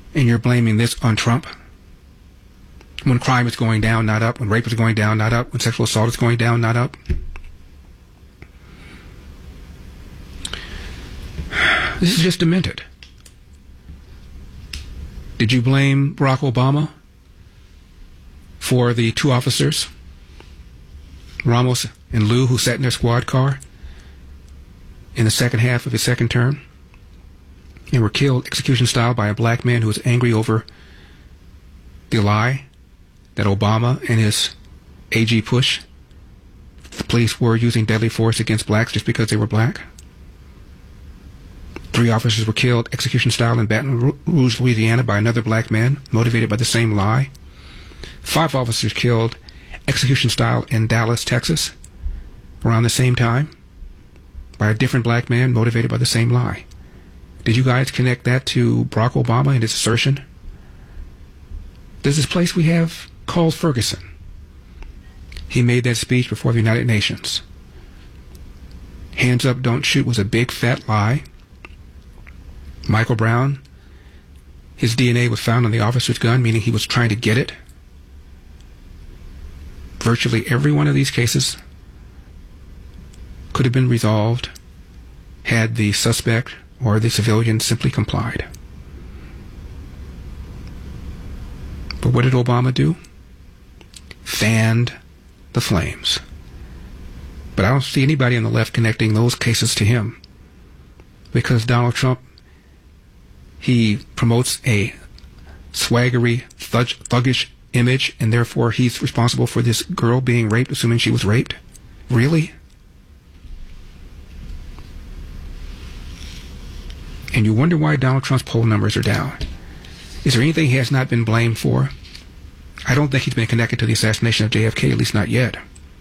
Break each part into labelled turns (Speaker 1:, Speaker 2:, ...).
Speaker 1: And you're blaming this on Trump? When crime is going down, not up. When rape is going down, not up. When sexual assault is going down, not up. This is just demented. Did you blame Barack Obama for the two officers, Ramos and Liu, who sat in their squad car in the second half of his second term and were killed execution style by a black man who was angry over the lie that Obama and his AG push, the police were using deadly force against blacks just because they were black? 3 officers were killed execution style in Baton Rouge, Louisiana by another black man motivated by the same lie. 5 officers killed execution style in Dallas, Texas around the same time by a different black man motivated by the same lie. Did you guys connect that to Barack Obama and his assertion? There's this place we have called Ferguson. He made that speech before the United Nations. Hands up, don't shoot was a big fat lie. Michael Brown, his DNA was found on the officer's gun, meaning he was trying to get it. Virtually every one of these cases could have been resolved had the suspect or the civilian simply complied. But what did Obama do? Fanned the flames. But I don't see anybody on the left connecting those cases to him, because Donald Trump, he promotes a swaggery, thuggish image, and therefore he's responsible for this girl being raped, assuming she was raped? Really? And you wonder why Donald Trump's poll numbers are down. Is there anything he has not been blamed for? I don't think he's been connected to the assassination of JFK, at least not yet.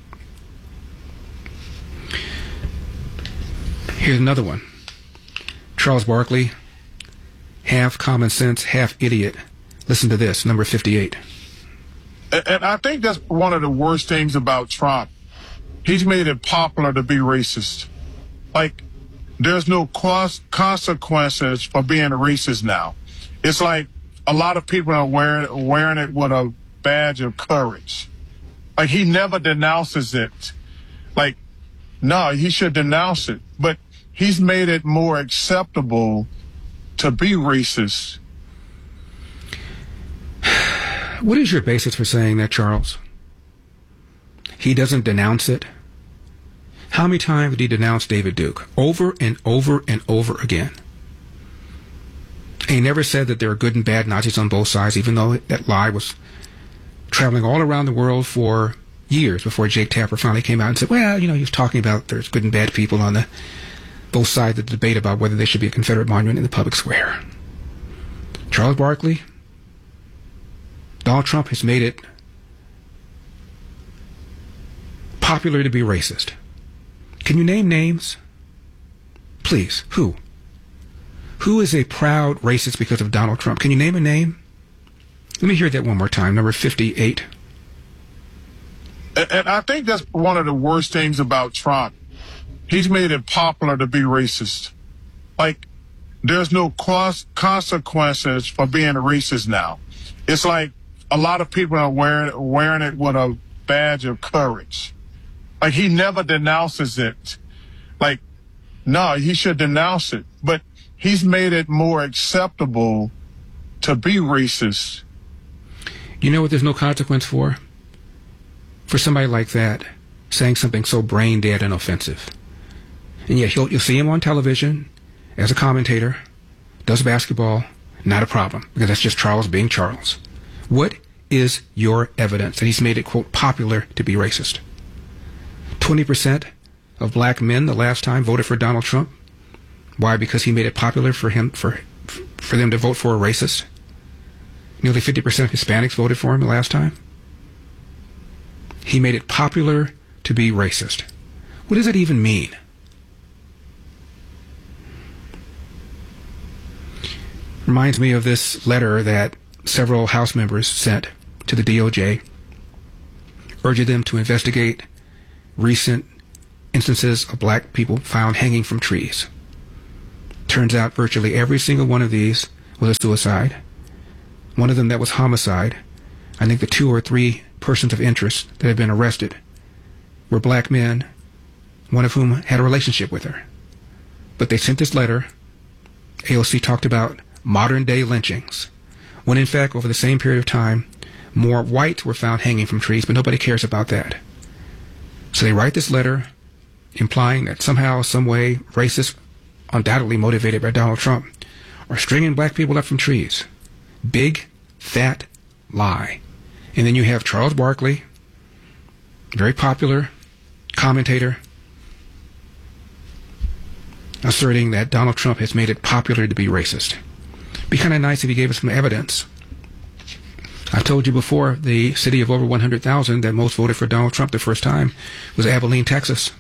Speaker 1: Here's another one. Charles Barkley, half common sense, half idiot. Listen to this, number 58.
Speaker 2: And I think that's one of the worst things about Trump. He's made it popular to be racist. Like, there's no consequences for being a racist now. It's like a lot of people are wearing it with a badge of courage. Like, he never denounces it. Like, no, he should denounce it. But he's made it more acceptable to be racist.
Speaker 1: What is your basis for saying that, Charles? He doesn't denounce it? How many times did he denounce David Duke? Over and over and over again. And he never said that there are good and bad Nazis on both sides, even though that lie was traveling all around the world for years before Jake Tapper finally came out and said, well, he was talking about there's good and bad people on both sides of the debate about whether there should be a Confederate monument in the public square. Charles Barkley, Donald Trump has made it popular to be racist. Can you name names? Please. Who? Who is a proud racist because of Donald Trump? Can you name a name? Let me hear that one more time. Number 58.
Speaker 2: And I think that's one of the worst things about Trump. He's made it popular to be racist. Like, there's no consequences for being a racist now. It's like a lot of people are wearing it with a badge of courage. Like, he never denounces it. Like, no, he should denounce it. But he's made it more acceptable to be racist.
Speaker 1: You know what there's no consequence for? For somebody like that saying something so brain dead and offensive. And yet you'll see him on television as a commentator, does basketball, not a problem, because that's just Charles being Charles. What is your evidence that he's made it, quote, popular to be racist? 20% of black men the last time voted for Donald Trump. Why? Because he made it popular for them to vote for a racist. Nearly 50% of Hispanics voted for him the last time. He made it popular to be racist. What does that even mean? Reminds me of this letter that several House members sent to the DOJ, urging them to investigate recent instances of black people found hanging from trees. Turns out virtually every single one of these was a suicide. one of them that was homicide. I think the 2 or 3 persons of interest that had been arrested were black men, one of whom had a relationship with her. But they sent this letter. AOC talked about modern-day lynchings, when in fact, over the same period of time, more whites were found hanging from trees, but nobody cares about that. So they write this letter implying that somehow, some way, racists, undoubtedly motivated by Donald Trump, are stringing black people up from trees. Big, fat lie. And then you have Charles Barkley, very popular commentator, asserting that Donald Trump has made it popular to be racist. Be kind of nice if he gave us some evidence. I've told you before, the city of over 100,000 that most voted for Donald Trump the first time was Abilene, Texas.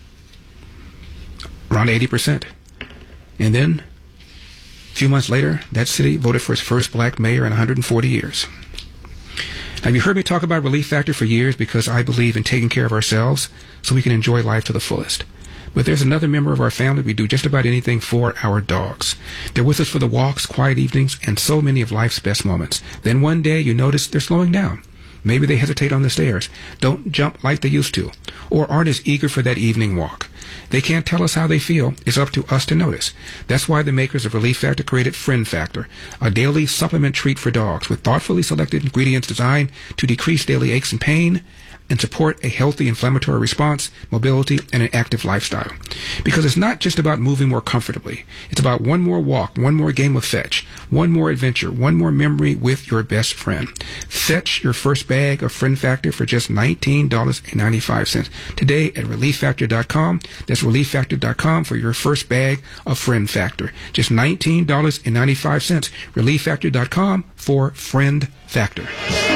Speaker 1: Around 80%. And then, a few months later, that city voted for its first black mayor in 140 years. Now, you've heard me talk about Relief Factor for years because I believe in taking care of ourselves so we can enjoy life to the fullest. But there's another member of our family. We do just about anything for our dogs. They're with us for the walks, quiet evenings, and so many of life's best moments. Then one day you notice they're slowing down. Maybe they hesitate on the stairs, don't jump like they used to, or aren't as eager for that evening walk. They can't tell us how they feel. It's up to us to notice. That's why the makers of Relief Factor created Friend Factor, a daily supplement treat for dogs with thoughtfully selected ingredients designed to decrease daily aches and pain and support a healthy inflammatory response, mobility, and an active lifestyle. Because it's not just about moving more comfortably. It's about one more walk, one more game of fetch, one more adventure, one more memory with your best friend. Fetch your first bag of Friend Factor for just $19.95 today at ReliefFactor.com. That's ReliefFactor.com for your first bag of Friend Factor. Just $19.95. ReliefFactor.com for Friend Factor.